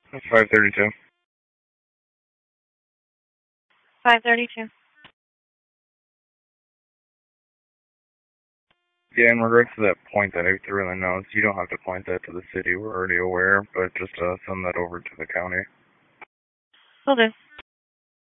That's 532. 532. Yeah, in regards to that point that I threw in the notes, you don't have to point that to the city. We're already aware, but just send that over to the county. Will do.